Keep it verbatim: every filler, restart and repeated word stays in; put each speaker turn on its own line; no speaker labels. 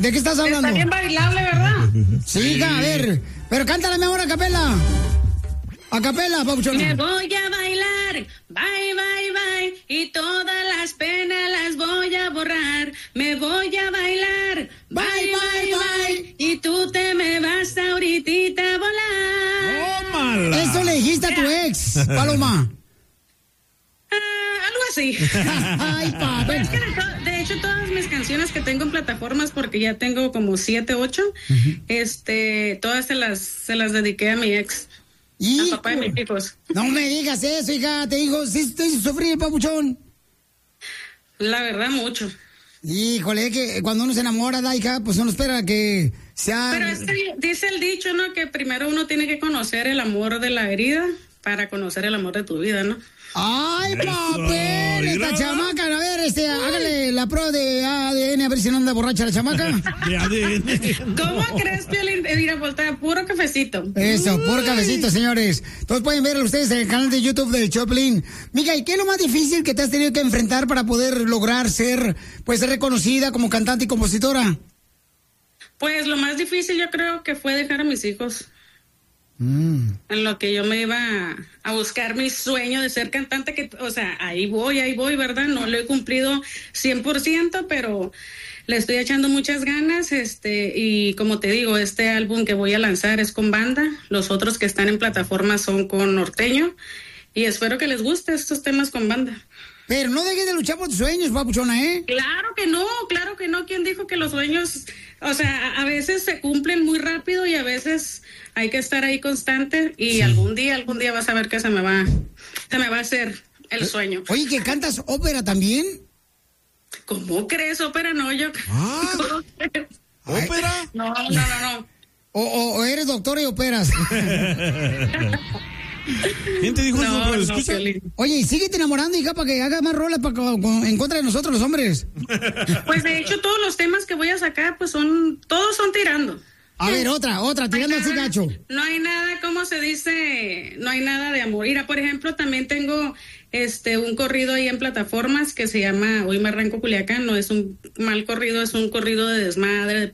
¿De qué estás hablando?
Está bien bailable, ¿verdad?
Sí, hija, a ver. Pero cántala mejor a capela. A capela, papuchona.
Me voy a bailar, bye, bye, bye, y todas las penas las voy a borrar. Me voy a bailar, bye, bye, bye, y tú te me vas ahorita a volar.
¡Tómala!
Eso le dijiste a tu ex, Paloma.
Ah, algo así.
Ay, papá.
Es que de, to- de hecho todas mis canciones que tengo en plataformas, porque ya tengo como siete, ocho, uh-huh. este, todas se las, se las dediqué a mi ex.
¿Y?
A papá de mis hijos.
No me digas eso, hija, te digo, sí, te hizo sufrir, papuchón.
La verdad, mucho.
Híjole, que cuando uno se enamora, da, hija, pues uno espera que sea...
Pero es que dice el dicho, ¿no? Que primero uno tiene que conocer el amor de la herida para conocer el amor de tu vida, ¿no?
¡Ay, papel! Esta chamaca, a ver, este, hágale la prueba de A D N, a ver si no anda borracha la chamaca.
De A D N.
¿Cómo crees, Piolín? Mira, voltea, puro cafecito.
Eso, puro cafecito, señores. Todos pueden ver ustedes en el canal de YouTube del Choplin. Mica, ¿y qué es lo más difícil que te has tenido que enfrentar para poder lograr ser, pues, ser reconocida como cantante y compositora?
Pues lo más difícil yo creo que fue dejar a mis hijos. Mm. En lo que yo me iba a, a buscar mi sueño de ser cantante, que, o sea, ahí voy, ahí voy, ¿verdad? No lo he cumplido cien por ciento, pero le estoy echando muchas ganas, este, y como te digo, este álbum que voy a lanzar es con banda, los otros que están en plataforma son con norteño, y espero que les guste estos temas con banda.
Pero no dejes de luchar por tus sueños, papuchona, ¿eh?
Claro que no, claro que no. ¿Quién dijo que los sueños, o sea, a veces se cumplen muy rápido y a veces hay que estar ahí constante y sí. algún día, algún día vas a ver que se me va, se me va a hacer el sueño.
Oye, ¿que cantas ópera también?
¿Cómo crees? Ópera no, yo.
Ah, ¿ópera?
No, no, no, no.
O, o, o eres doctora y operas.
¿Quién te dijo
no,
eso?
No,
Oye, y síguete enamorando, hija, para que haga más rolas para, en contra de nosotros, los hombres.
Pues de hecho, todos los temas que voy a sacar, pues son, todos son tirando.
A ver, otra, otra, tirando así gacho.
No hay nada, ¿cómo se dice? No hay nada de amor. Mira, por ejemplo, también tengo este un corrido ahí en plataformas que se llama Hoy me arranco Culiacán. No es un mal corrido, es un corrido de desmadre, de